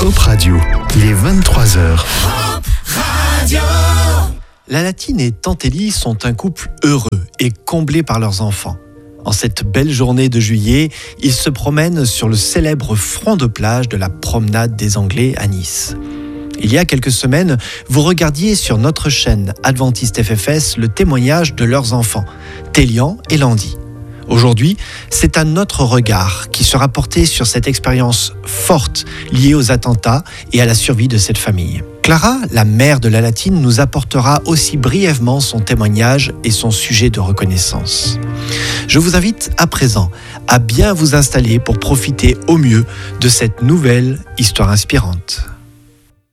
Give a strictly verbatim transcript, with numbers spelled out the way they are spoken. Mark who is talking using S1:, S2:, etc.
S1: Hop Radio, il est vingt-trois heures.
S2: Hop Radio.
S3: La Latine et Tantelli sont un couple heureux et comblé par leurs enfants. En cette belle journée de juillet, ils se promènent sur le célèbre front de plage de la promenade des Anglais à Nice. Il y a quelques semaines, vous regardiez sur notre chaîne Adventiste F F S le témoignage de leurs enfants, Télian et Landy. Aujourd'hui, c'est à notre regard qui sera porté sur cette expérience forte liée aux attentats et à la survie de cette famille. Clara, la mère de la Latine, nous apportera aussi brièvement son témoignage et son sujet de reconnaissance. Je vous invite à présent à bien vous installer pour profiter au mieux de cette nouvelle histoire inspirante.